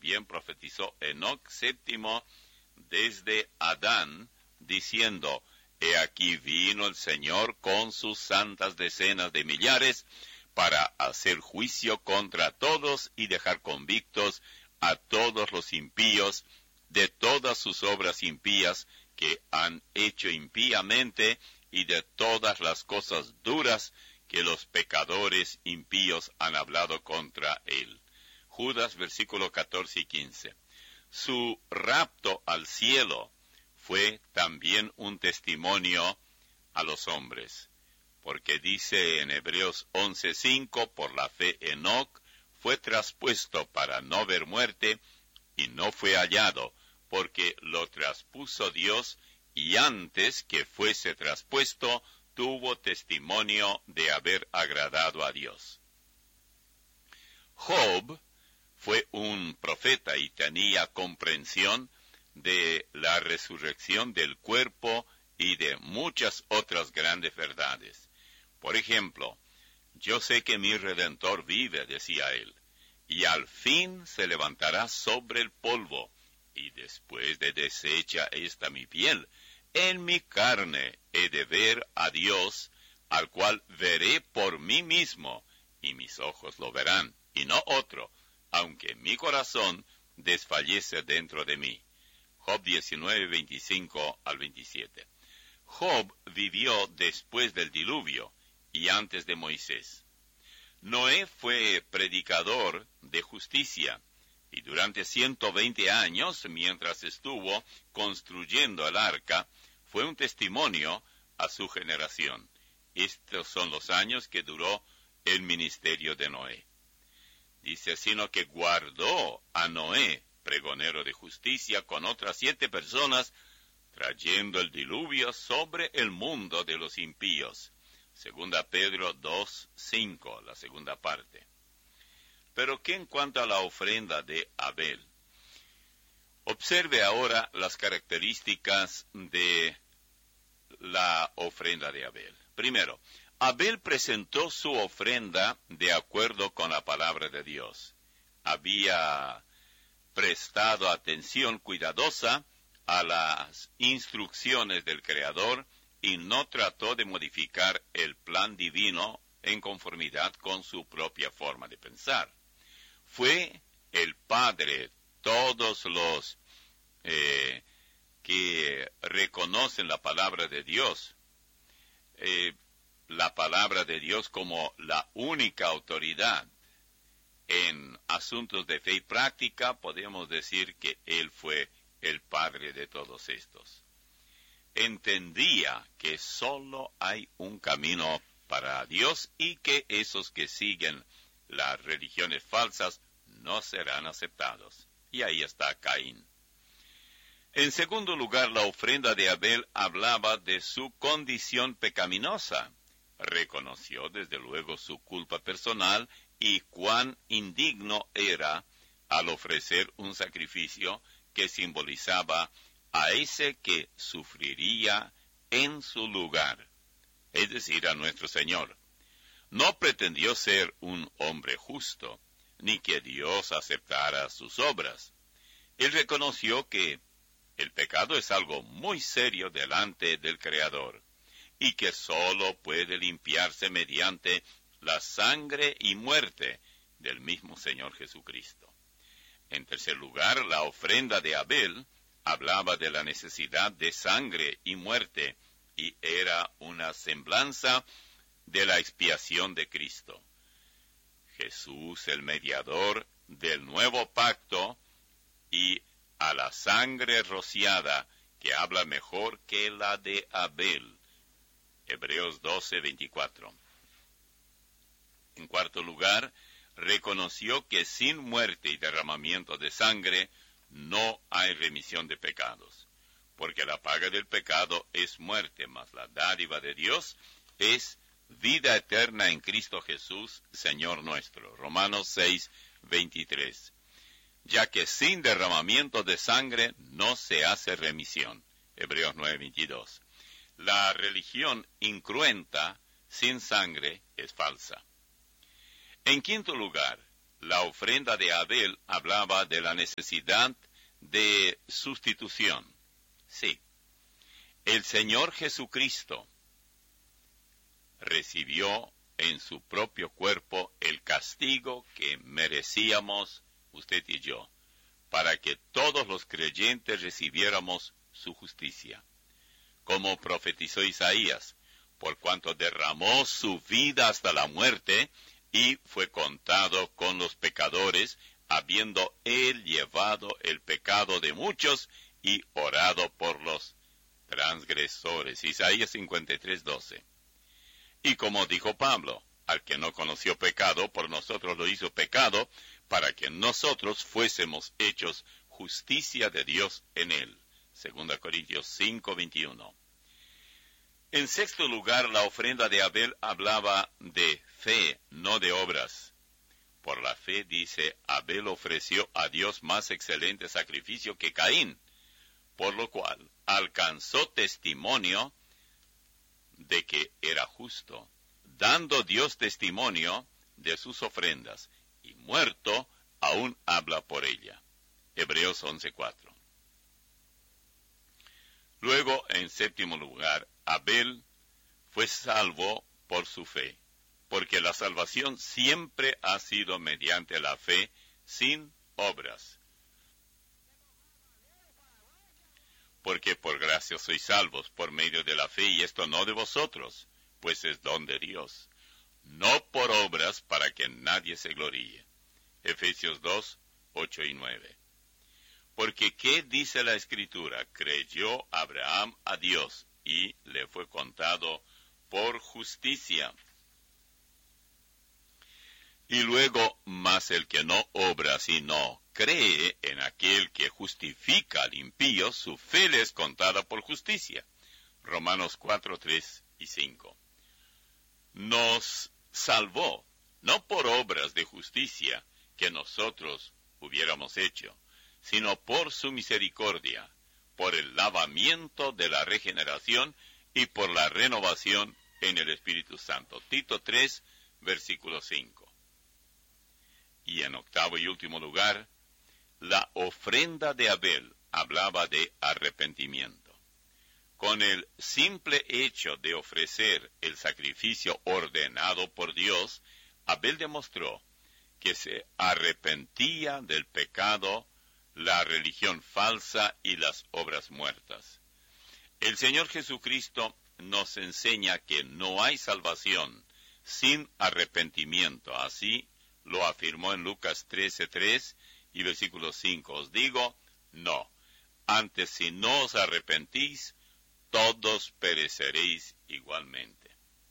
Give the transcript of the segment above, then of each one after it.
también profetizó Enoc séptimo desde Adán, diciendo: He aquí vino el Señor con sus santas decenas de millares, para hacer juicio contra todos y dejar convictos a todos los impíos de todas sus obras impías que han hecho impíamente, y de todas las cosas duras que los pecadores impíos han hablado contra él. Judas, versículo 14 y 15. Su rapto al cielo fue también un testimonio a los hombres, porque dice en Hebreos 11:5, por la fe Enoc fue traspuesto para no ver muerte, y no fue hallado, porque lo traspuso Dios, y antes que fuese traspuesto, tuvo testimonio de haber agradado a Dios. Job fue un profeta y tenía comprensión de la resurrección del cuerpo y de muchas otras grandes verdades. Por ejemplo, yo sé que mi Redentor vive, decía él, y al fin se levantará sobre el polvo, y después de deshecha esta mi piel, en mi carne he de ver a Dios, al cual veré por mí mismo, y mis ojos lo verán, y no otro, aunque mi corazón desfallece dentro de mí. Job 19, 25 al 27. Job vivió después del diluvio y antes de Moisés. Noé fue predicador de justicia, y durante 120 años, mientras estuvo construyendo el arca, fue un testimonio a su generación. Estos son los años que duró el ministerio de Noé. Dice, sino que guardó a Noé, pregonero de justicia, con otras 7 personas, trayendo el diluvio sobre el mundo de los impíos. Segunda Pedro 2:5, la segunda parte. Pero ¿qué en cuanto a la ofrenda de Abel? Observe ahora las características de la ofrenda de Abel. Primero, Abel presentó su ofrenda de acuerdo con la palabra de Dios. Había prestado atención cuidadosa a las instrucciones del Creador y no trató de modificar el plan divino en conformidad con su propia forma de pensar. Fue el Padre, todos los que reconocen la palabra de Dios, la palabra de Dios como la única autoridad en asuntos de fe y práctica, podemos decir que Él fue el Padre de todos estos. Entendía que solo hay un camino para Dios y que esos que siguen las religiones falsas no serán aceptados. Y ahí está Caín. En segundo lugar, la ofrenda de Abel hablaba de su condición pecaminosa. Reconoció desde luego su culpa personal y cuán indigno era al ofrecer un sacrificio que simbolizaba a ese que sufriría en su lugar, es decir, a nuestro Señor. No pretendió ser un hombre justo, ni que Dios aceptara sus obras. Él reconoció que el pecado es algo muy serio delante del Creador, y que sólo puede limpiarse mediante la sangre y muerte del mismo Señor Jesucristo. En tercer lugar, la ofrenda de Abel hablaba de la necesidad de sangre y muerte, y era una semblanza de la expiación de Cristo. Jesús, el mediador del nuevo pacto, y a la sangre rociada, que habla mejor que la de Abel. Hebreos 12:24. En cuarto lugar, reconoció que sin muerte y derramamiento de sangre no hay remisión de pecados, porque la paga del pecado es muerte, mas la dádiva de Dios es vida eterna en Cristo Jesús, Señor nuestro. Romanos 6:23. Ya que sin derramamiento de sangre no se hace remisión. Hebreos 9:22. La religión incruenta, sin sangre, es falsa. En quinto lugar, la ofrenda de Abel hablaba de la necesidad de sustitución. Sí, el Señor Jesucristo recibió en su propio cuerpo el castigo que merecíamos usted y yo, para que todos los creyentes recibiéramos su justicia. Como profetizó Isaías, por cuanto derramó su vida hasta la muerte y fue contado con los pecadores, habiendo él llevado el pecado de muchos y orado por los transgresores. Isaías 53:12. Y como dijo Pablo, al que no conoció pecado, por nosotros lo hizo pecado, para que nosotros fuésemos hechos justicia de Dios en él. 2 Corintios 5:21. En sexto lugar, la ofrenda de Abel hablaba de fe, no de obras. Por la fe, dice, Abel ofreció a Dios más excelente sacrificio que Caín, por lo cual alcanzó testimonio de que era justo, dando Dios testimonio de sus ofrendas, y muerto aún habla por ella. Hebreos 11:4. Luego, en séptimo lugar, Abel fue salvo por su fe, porque la salvación siempre ha sido mediante la fe, sin obras. Porque por gracia sois salvos por medio de la fe, y esto no de vosotros, pues es don de Dios, no por obras para que nadie se gloríe. Efesios 2:8 y 9. Porque ¿qué dice la Escritura? Creyó Abraham a Dios, y le fue contado por justicia. Y luego, más el que no obra, sino cree en aquel que justifica al impío, su fe le es contada por justicia. Romanos 4:3 y 5. Nos salvó, no por obras de justicia que nosotros hubiéramos hecho, sino por su misericordia, por el lavamiento de la regeneración y por la renovación en el Espíritu Santo. Tito 3, versículo 5. Y en octavo y último lugar, la ofrenda de Abel hablaba de arrepentimiento. Con el simple hecho de ofrecer el sacrificio ordenado por Dios, Abel demostró que se arrepentía del pecado, la religión falsa y las obras muertas. El Señor Jesucristo nos enseña que no hay salvación sin arrepentimiento. Así lo afirmó en Lucas 13:3 y versículo 5. Os digo, no, antes si no os arrepentís, todos pereceréis igualmente.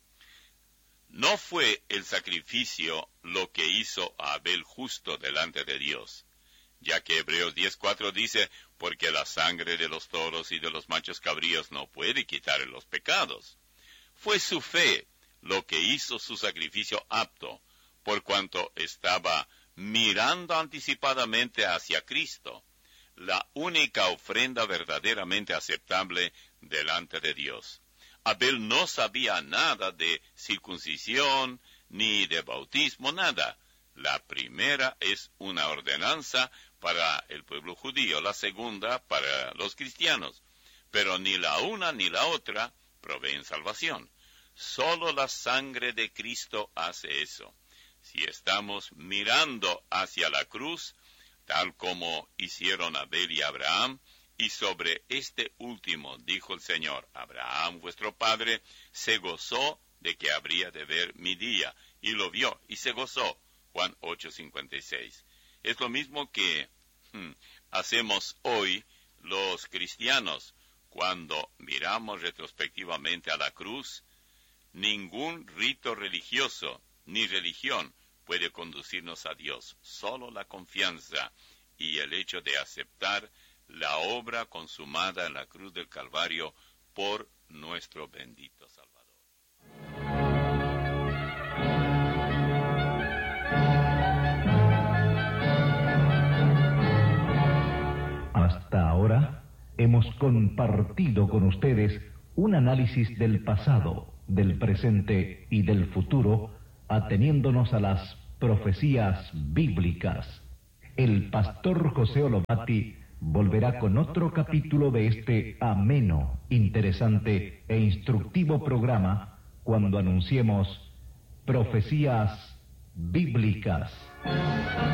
No fue el sacrificio lo que hizo a Abel justo delante de Dios, ya que Hebreos 10:4 dice, porque la sangre de los toros y de los machos cabríos no puede quitar los pecados. Fue su fe lo que hizo su sacrificio apto, por cuanto estaba mirando anticipadamente hacia Cristo, la única ofrenda verdaderamente aceptable delante de Dios. Abel no sabía nada de circuncisión, ni de bautismo, nada. La primera es una ordenanza para el pueblo judío, la segunda para los cristianos. Pero ni la una ni la otra proveen salvación. Solo la sangre de Cristo hace eso. Si estamos mirando hacia la cruz, tal como hicieron Abel y Abraham, y sobre este último dijo el Señor, Abraham vuestro padre se gozó de que habría de ver mi día, y lo vio, y se gozó. Juan 8:56. Es lo mismo que hacemos hoy los cristianos cuando miramos retrospectivamente a la cruz. Ningún rito religioso ni religión puede conducirnos a Dios, solo la confianza y el hecho de aceptar la obra consumada en la cruz del Calvario por nuestro bendito Salvador. Hasta ahora hemos compartido con ustedes un análisis del pasado, del presente y del futuro, ateniéndonos a las Profecías Bíblicas. El pastor José Olomati volverá con otro capítulo de este ameno, interesante e instructivo programa cuando anunciemos Profecías Bíblicas.